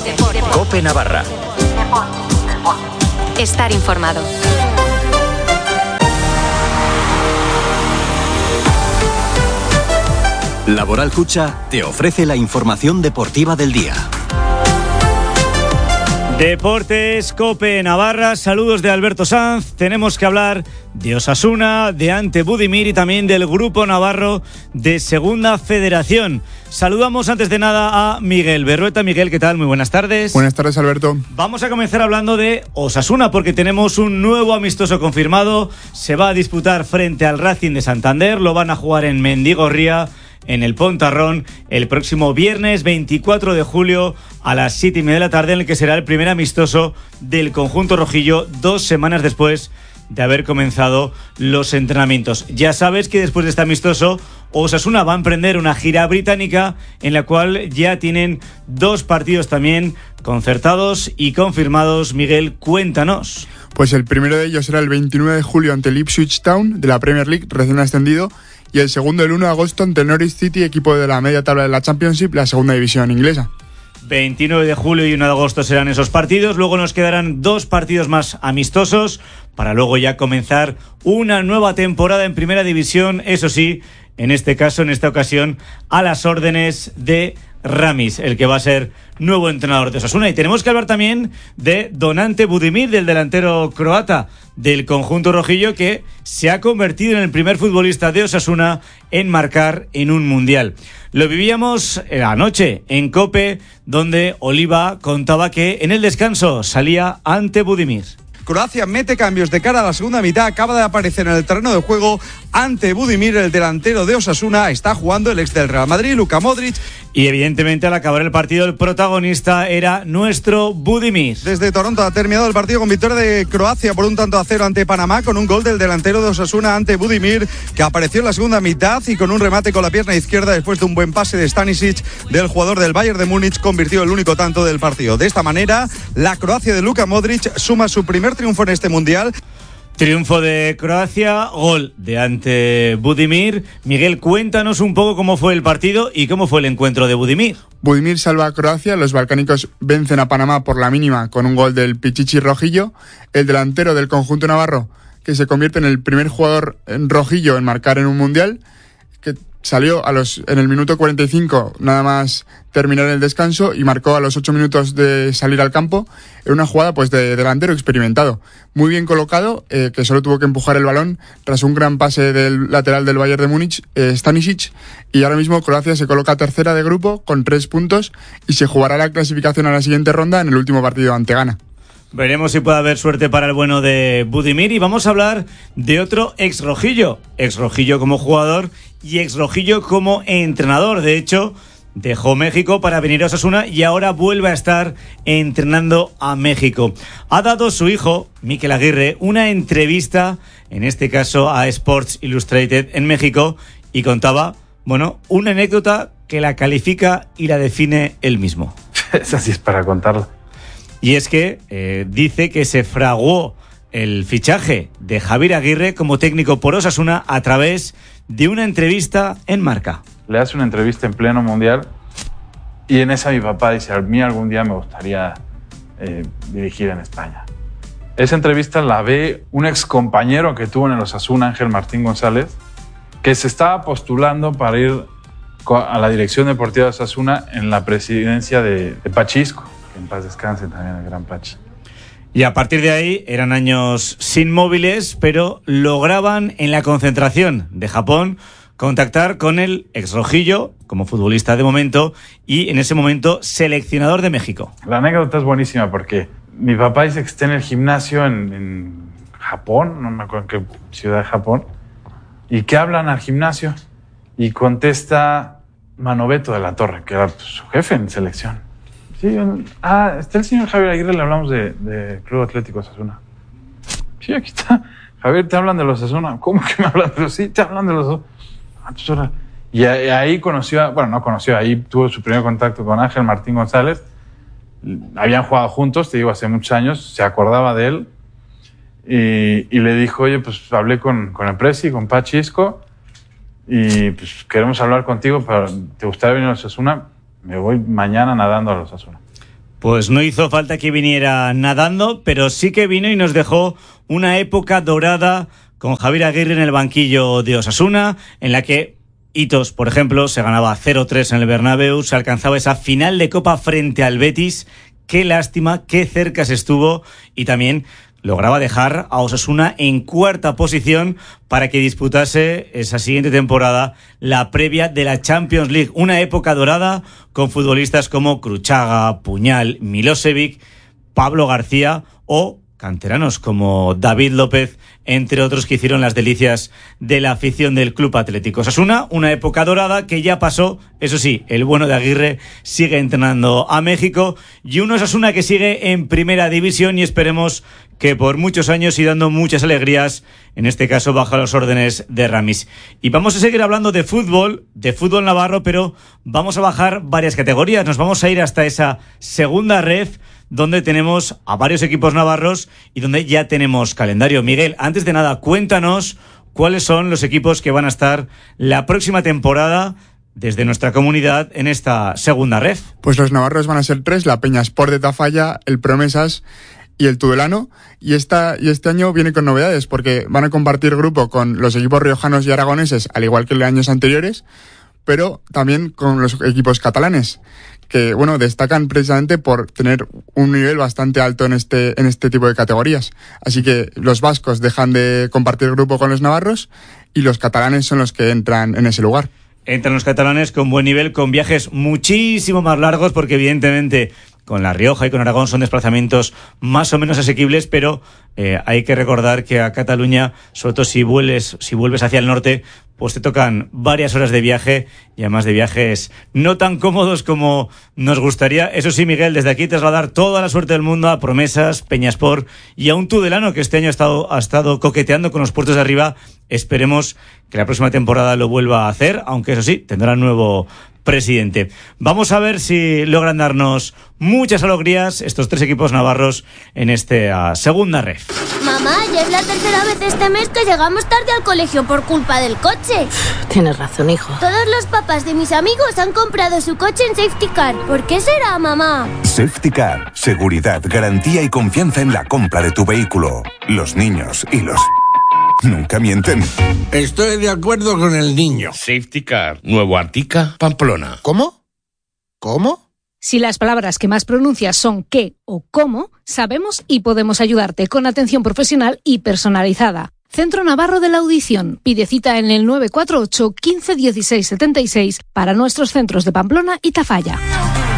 COPE Navarra. Estar informado. Laboral Cucha te ofrece la información deportiva del día. Deportes COPE Navarra, saludos de Alberto Sanz. Tenemos que hablar de Osasuna, de Ante Budimir y también del Grupo Navarro de Segunda Federación. Saludamos antes de nada a Miguel Berrueta. Miguel, ¿qué tal? Muy buenas tardes. Buenas tardes, Alberto. Vamos a comenzar hablando de Osasuna porque tenemos un nuevo amistoso confirmado. Se va a disputar frente al Racing de Santander, lo van a jugar en Mendigorría, en el Pontarrón, el próximo viernes 24 de julio a las 7:30 de la tarde, en el que será el primer amistoso del conjunto rojillo 2 semanas después de haber comenzado los entrenamientos. Ya sabes que después de este amistoso, Osasuna va a emprender una gira británica en la cual ya tienen 2 partidos también concertados y confirmados. Miguel, cuéntanos. Pues el primero de ellos será el 29 de julio ante el Ipswich Town de la Premier League, recién ascendido, y el segundo el 1 de agosto ante el Norwich City, equipo de la media tabla de la Championship, la segunda división inglesa. 29 de julio y 1 de agosto serán esos partidos. Luego nos quedarán 2 partidos más amistosos para luego ya comenzar una nueva temporada en Primera División. Eso sí, en este caso, en esta ocasión, a las órdenes de Ramis, el que va a ser nuevo entrenador de Osasuna. Y tenemos que hablar también de don Ante Budimir, del delantero croata del conjunto rojillo, que se ha convertido en el primer futbolista de Osasuna en marcar en un mundial. Lo vivíamos anoche en COPE, donde Oliva contaba que en el descanso salía Ante Budimir. Croacia mete cambios de cara a la segunda mitad. Acaba de aparecer en el terreno de juego Ante Budimir, el delantero de Osasuna. Está jugando el ex del Real Madrid, Luka Modric. Y evidentemente al acabar el partido el protagonista era nuestro Budimir. Desde Toronto ha terminado el partido con victoria de Croacia por 1-0 ante Panamá, con un gol del delantero de Osasuna, Ante Budimir, que apareció en la segunda mitad y con un remate con la pierna izquierda después de un buen pase de Stanisic, del jugador del Bayern de Múnich, convirtió el único tanto del partido. De esta manera, la Croacia de Luka Modric suma su primer triunfo en este mundial. Triunfo de Croacia, gol de Ante Budimir. Miguel, cuéntanos un poco cómo fue el partido y cómo fue el encuentro de Budimir. Budimir salva a Croacia, los balcánicos vencen a Panamá por la mínima con un gol del Pichichi rojillo. El delantero del conjunto navarro, que se convierte en el primer jugador rojillo en marcar en un mundial, que salió en el minuto 45, nada más terminar el descanso, y marcó a los 8 minutos de salir al campo en una jugada pues de delantero experimentado, muy bien colocado, que solo tuvo que empujar el balón tras un gran pase del lateral del Bayern de Múnich, Stanisic, y ahora mismo Croacia se coloca tercera de grupo con 3 puntos y se jugará la clasificación a la siguiente ronda en el último partido ante Ghana. Veremos si puede haber suerte para el bueno de Budimir. Y vamos a hablar de otro ex-rojillo como jugador y ex-rojillo como entrenador. De hecho, dejó México para venir a Osasuna y ahora vuelve a estar entrenando a México. Ha dado su hijo, Mikel Aguirre, una entrevista, en este caso a Sports Illustrated en México, y contaba, una anécdota que la califica y la define él mismo. Esa sí es para contarla. Y es que dice que se fraguó el fichaje de Javier Aguirre como técnico por Osasuna a través de una entrevista en Marca. Le hace una entrevista en pleno mundial y en esa mi papá dice: a mí algún día me gustaría dirigir en España. Esa entrevista la ve un ex compañero que tuvo en el Osasuna, Ángel Martín González, que se estaba postulando para ir a la dirección deportiva de Osasuna en la presidencia de Pachisco. En paz descanse también el gran Pachi. Y a partir de ahí eran años sin móviles, pero lograban en la concentración de Japón contactar con el ex-rojillo como futbolista de momento y en ese momento seleccionador de México. La anécdota es buenísima porque mi papá dice que está en el gimnasio en Japón, no me acuerdo en qué ciudad de Japón, y que hablan al gimnasio y contesta Manoveto de la Torre, que era su jefe en selección. Sí, está el señor Javier Aguirre, le hablamos de Club Atlético Osasuna. Sí, aquí está. Javier, te hablan de los Osasuna. ¿Cómo que me hablan de los? Sí, te hablan de los Osasuna. Y ahí ahí tuvo su primer contacto con Ángel Martín González. Habían jugado juntos, te digo, hace muchos años, se acordaba de él. Y le dijo, oye, pues hablé con el Presi, con Pachisco, y pues queremos hablar contigo, pero ¿te gustaría venir a Osasuna? Me voy mañana nadando a los Osasuna. Pues no hizo falta que viniera nadando, pero sí que vino y nos dejó una época dorada con Javier Aguirre en el banquillo de Osasuna, en la que hitos, por ejemplo, se ganaba 0-3 en el Bernabéu, se alcanzaba esa final de Copa frente al Betis. Qué lástima, qué cerca se estuvo, y también lograba dejar a Osasuna en cuarta posición para que disputase esa siguiente temporada la previa de la Champions League. Una época dorada con futbolistas como Cruchaga, Puñal, Milosevic, Pablo García o canteranos como David López, entre otros, que hicieron las delicias de la afición del Club Atlético Osasuna. Una época dorada que ya pasó. Eso sí, el bueno de Aguirre sigue entrenando a México, y un Osasuna que sigue en primera división, y esperemos que por muchos años y dando muchas alegrías, en este caso bajo las órdenes de Ramis. Y vamos a seguir hablando de fútbol navarro, pero vamos a bajar varias categorías. Nos vamos a ir hasta esa segunda ref, donde tenemos a varios equipos navarros y donde ya tenemos calendario. Miguel, antes de nada, cuéntanos cuáles son los equipos que van a estar la próxima temporada desde nuestra comunidad en esta segunda ref. Pues los navarros van a ser 3, la Peña Sport de Tafalla, el Promesas y el Tudelano, y este año viene con novedades, porque van a compartir grupo con los equipos riojanos y aragoneses, al igual que en años anteriores, pero también con los equipos catalanes, que destacan precisamente por tener un nivel bastante alto en este tipo de categorías. Así que los vascos dejan de compartir grupo con los navarros y los catalanes son los que entran en ese lugar. Entran los catalanes con buen nivel, con viajes muchísimo más largos, porque evidentemente con La Rioja y con Aragón son desplazamientos más o menos asequibles, pero hay que recordar que a Cataluña, sobre todo si vuelves hacia el norte, pues te tocan varias horas de viaje, y además de viajes no tan cómodos como nos gustaría. Eso sí, Miguel, desde aquí trasladar toda la suerte del mundo a Promesas, Peñasport y a un Tudelano que este año ha estado coqueteando con los puertos de arriba. Esperemos que la próxima temporada lo vuelva a hacer, aunque eso sí, tendrá nuevo presidente. Vamos a ver si logran darnos muchas alegrías estos 3 equipos navarros en esta segunda ref. Mamá, ya es la tercera vez este mes que llegamos tarde al colegio por culpa del coche. Tienes razón, hijo. Todos los papás de mis amigos han comprado su coche en Safety Car. ¿Por qué será, mamá? Safety Car. Seguridad, garantía y confianza en la compra de tu vehículo. Los niños y los... nunca mienten. Estoy de acuerdo con el niño. Safety Car. Nuevo Artica, Pamplona. ¿Cómo? ¿Cómo? Si las palabras que más pronuncias son qué o cómo, sabemos y podemos ayudarte con atención profesional y personalizada. Centro Navarro de la Audición. Pide cita en el 948 15 16 76 para nuestros centros de Pamplona y Tafalla.